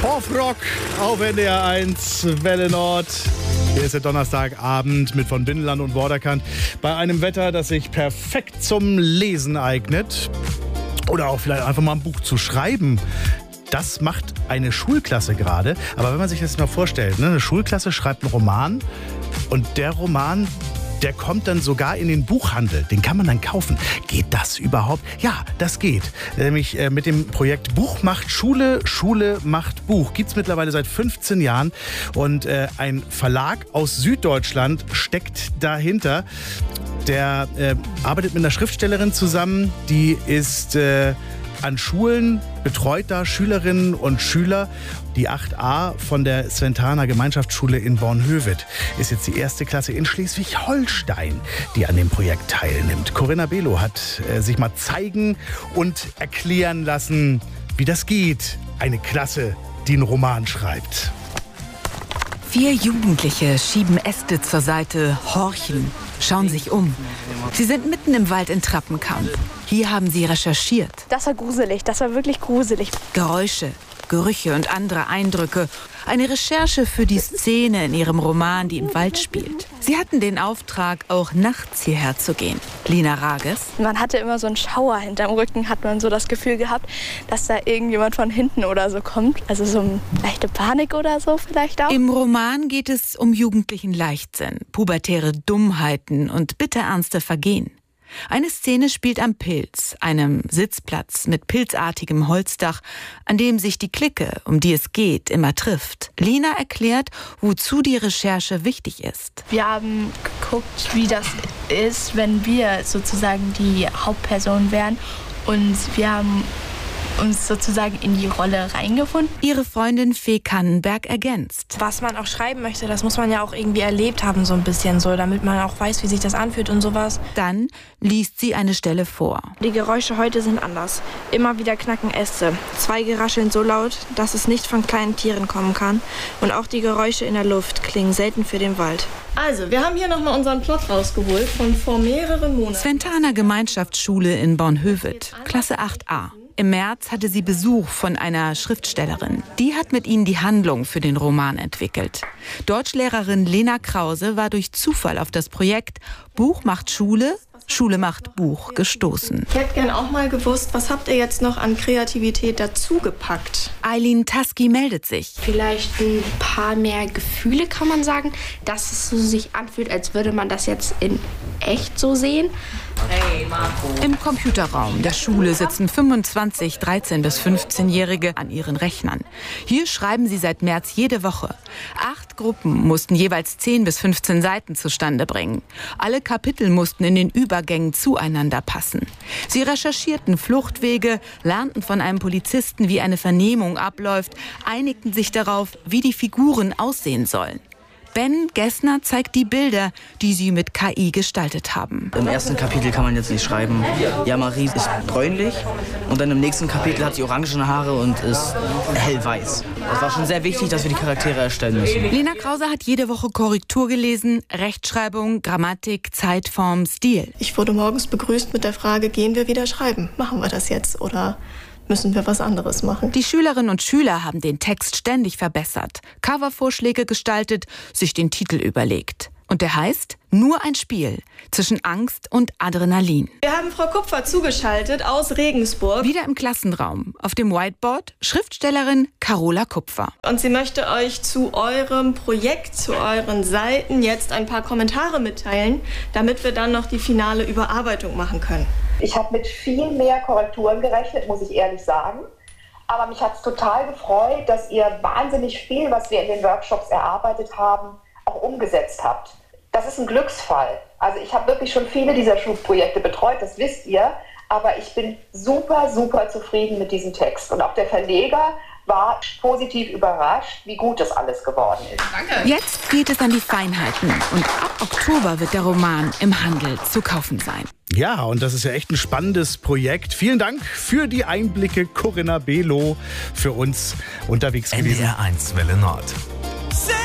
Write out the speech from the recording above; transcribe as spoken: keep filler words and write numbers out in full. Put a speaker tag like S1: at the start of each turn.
S1: Torfrock auf N D R eins, Welle Nord. Hier ist der Donnerstagabend mit von Binnenland und Vorderkant bei einem Wetter, das sich perfekt zum Lesen eignet. Oder auch vielleicht einfach mal ein Buch zu schreiben. Das macht eine Schulklasse gerade. Aber wenn man sich das mal vorstellt, ne, eine Schulklasse schreibt einen Roman und der Roman, der kommt dann sogar in den Buchhandel. Den kann man dann kaufen. Geht das überhaupt? Ja, das geht. Nämlich äh, mit dem Projekt Buch macht Schule, Schule macht Buch. Gibt es mittlerweile seit fünfzehn Jahren. Und äh, ein Verlag aus Süddeutschland steckt dahinter. Der äh, arbeitet mit einer Schriftstellerin zusammen. Die ist äh, an Schulen betreut da Schülerinnen und Schüler. Die acht a von der Sventana Gemeinschaftsschule in Bornhöved ist jetzt die erste Klasse in Schleswig-Holstein, die an dem Projekt teilnimmt. Corinna Below hat äh, sich mal zeigen und erklären lassen, wie das geht. Eine Klasse, die einen Roman schreibt.
S2: Vier Jugendliche schieben Äste zur Seite, horchen, schauen sich um. Sie sind mitten im Wald in Trappenkamp. Hier haben sie recherchiert.
S3: Das war gruselig, das war wirklich gruselig.
S2: Geräusche, Gerüche und andere Eindrücke. Eine Recherche für die Szene in ihrem Roman, die im Wald spielt. Sie hatten den Auftrag, auch nachts hierher zu gehen. Lina Rages.
S3: Man hatte immer so einen Schauer hinterm Rücken, hat man so das Gefühl gehabt, dass da irgendjemand von hinten oder so kommt. Also so eine leichte Panik oder so vielleicht auch.
S2: Im Roman geht es um jugendlichen Leichtsinn, pubertäre Dummheiten und bitterernste Vergehen. Eine Szene spielt am Pilz, einem Sitzplatz mit pilzartigem Holzdach, an dem sich die Clique, um die es geht, immer trifft. Lina erklärt, wozu die Recherche wichtig ist.
S4: Wir haben geguckt, wie das ist, wenn wir sozusagen die Hauptperson wären, und wir haben uns sozusagen in die Rolle reingefunden.
S2: Ihre Freundin Fee Kannenberg ergänzt.
S5: Was man auch schreiben möchte, das muss man ja auch irgendwie erlebt haben, so ein bisschen so, damit man auch weiß, wie sich das anfühlt und sowas.
S2: Dann liest sie eine Stelle vor.
S6: Die Geräusche heute sind anders. Immer wieder knacken Äste. Zweige rascheln so laut, dass es nicht von kleinen Tieren kommen kann. Und auch die Geräusche in der Luft klingen selten für den Wald.
S7: Also, wir haben hier nochmal unseren Plot rausgeholt von vor mehreren Monaten.
S2: Sventana Gemeinschaftsschule in Bornhöved, Klasse acht a. Im März hatte sie Besuch von einer Schriftstellerin. Die hat mit ihnen die Handlung für den Roman entwickelt. Deutschlehrerin Lena Krause war durch Zufall auf das Projekt Buch macht Schule, Schule macht Buch gestoßen.
S7: Ich hätte gern auch mal gewusst, was habt ihr jetzt noch an Kreativität dazugepackt?
S2: Eileen Taski meldet sich.
S8: Vielleicht ein paar mehr Gefühle, kann man sagen, dass es so sich anfühlt, als würde man das jetzt in echt so sehen.
S2: Im Computerraum der Schule sitzen fünfundzwanzig dreizehn- bis fünfzehnjährige an ihren Rechnern. Hier schreiben sie seit März jede Woche. Acht Gruppen mussten jeweils zehn bis fünfzehn Seiten zustande bringen. Alle Kapitel mussten in den Übergängen zueinander passen. Sie recherchierten Fluchtwege, lernten von einem Polizisten, wie eine Vernehmung abläuft, einigten sich darauf, wie die Figuren aussehen sollen. Ben Gessner zeigt die Bilder, die sie mit K I gestaltet haben.
S9: Im ersten Kapitel kann man jetzt nicht schreiben, ja, Marie ist bräunlich, und dann im nächsten Kapitel hat sie orangene Haare und ist hellweiß. Es war schon sehr wichtig, dass wir die Charaktere erstellen müssen.
S2: Lena Krause hat jede Woche Korrektur gelesen, Rechtschreibung, Grammatik, Zeitform, Stil.
S7: Ich wurde morgens begrüßt mit der Frage, gehen wir wieder schreiben? Machen wir das jetzt oder müssen wir was anderes machen?
S2: Die Schülerinnen und Schüler haben den Text ständig verbessert, Covervorschläge gestaltet, sich den Titel überlegt. Und der heißt Nur ein Spiel zwischen Angst und Adrenalin.
S7: Wir haben Frau Kupfer zugeschaltet aus Regensburg.
S2: Wieder im Klassenraum. Auf dem Whiteboard Schriftstellerin Carola Kupfer.
S7: Und sie möchte euch zu eurem Projekt, zu euren Seiten jetzt ein paar Kommentare mitteilen, damit wir dann noch die finale Überarbeitung machen können.
S10: Ich habe mit viel mehr Korrekturen gerechnet, muss ich ehrlich sagen. Aber mich hat es total gefreut, dass ihr wahnsinnig viel, was wir in den Workshops erarbeitet haben, auch umgesetzt habt. Das ist ein Glücksfall. Also ich habe wirklich schon viele dieser Schulprojekte betreut, das wisst ihr. Aber ich bin super, super zufrieden mit diesem Text. Und auch der Verleger war positiv überrascht, wie gut das alles geworden ist.
S2: Danke. Jetzt geht es an die Feinheiten. Und ab Oktober wird der Roman im Handel zu kaufen sein.
S1: Ja, und das ist ja echt ein spannendes Projekt. Vielen Dank für die Einblicke, Corinna Below, für uns unterwegs gewesen.
S11: N D R eins Welle Nord.